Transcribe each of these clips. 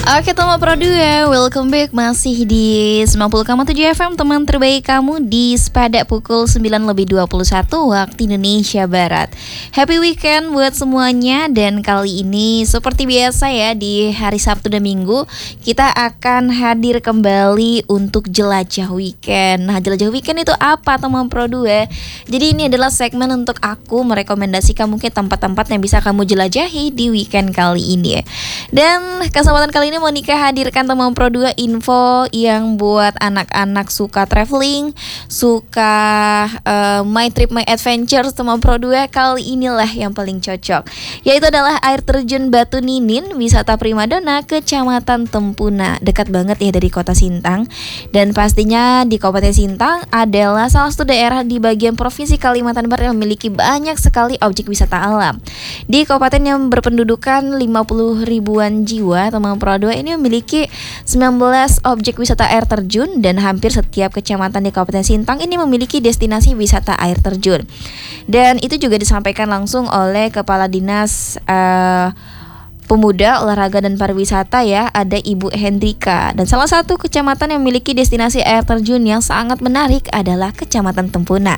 Oke teman Pro 2, welcome back masih di 90,7 FM teman terbaik kamu di pada pukul 9:21 waktu Indonesia Barat. Happy weekend buat semuanya, dan kali ini seperti biasa ya di hari Sabtu dan Minggu kita akan hadir kembali untuk jelajah weekend. Nah, jelajah weekend itu apa teman Pro 2? Jadi ini adalah segmen untuk aku merekomendasikan mungkin tempat-tempat yang bisa kamu jelajahi di weekend kali ini. Dan kesempatan kali ini Monica hadirkan teman Pro 2 info yang buat anak-anak suka traveling, suka my trip my adventure. Teman Pro 2 kali inilah yang paling cocok, yaitu adalah air terjun Batu Ninin, wisata primadona Kecamatan Tempuna. Dekat banget ya dari kota Sintang, dan pastinya di Kabupaten Sintang adalah salah satu daerah di bagian Provinsi Kalimantan Barat yang memiliki banyak sekali objek wisata alam. Di kabupaten yang berpendudukan 50 ribuan jiwa, teman Pro 2 ini memiliki 19 objek wisata air terjun, dan hampir setiap kecamatan di Kabupaten Sintang ini memiliki destinasi wisata air terjun. Dan itu juga disampaikan langsung oleh Kepala Dinas Pemuda, Olahraga dan Pariwisata ya, ada Ibu Hendrika. Dan salah satu kecamatan yang memiliki destinasi air terjun yang sangat menarik adalah Kecamatan Tempuna.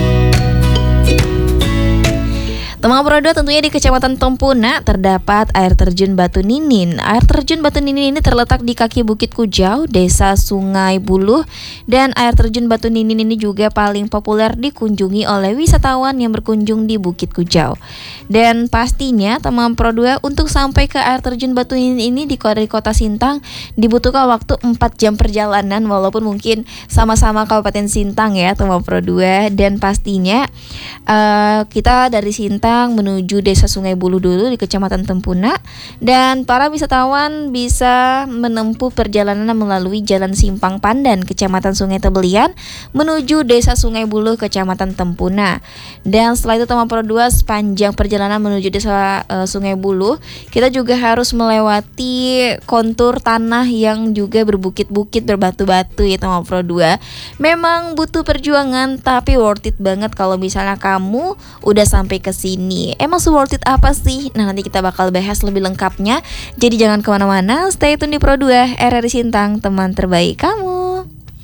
Teman Pro 2, tentunya di Kecamatan Tempuna terdapat air terjun Batu Ninin. Air terjun Batu Ninin ini terletak di kaki Bukit Kujau, Desa Sungai Buluh, dan air terjun Batu Ninin ini juga paling populer dikunjungi oleh wisatawan yang berkunjung di Bukit Kujau. Dan pastinya teman Pro 2, untuk sampai ke air terjun Batu Ninin ini dari kota Sintang dibutuhkan waktu 4 jam perjalanan, walaupun mungkin sama-sama Kabupaten Sintang ya teman Pro 2. Dan pastinya kita dari Sintang menuju Desa Sungai Buluh dulu di Kecamatan Tempuna, dan para wisatawan bisa menempuh perjalanan melalui Jalan Simpang Pandan Kecamatan Sungai Tebelian menuju Desa Sungai Buluh Kecamatan Tempuna. Dan setelah itu teman Pro 2, sepanjang perjalanan menuju Desa Sungai Buluh kita juga harus melewati kontur tanah yang juga berbukit-bukit, berbatu-batu ya teman Pro 2. Memang butuh perjuangan, tapi worth it banget kalau misalnya kamu udah sampai ke sini. Emang worth it apa sih? Nah, nanti kita bakal bahas lebih lengkapnya. Jadi jangan kemana-mana, stay tune di Pro 2 RRI Sintang, teman terbaik kamu.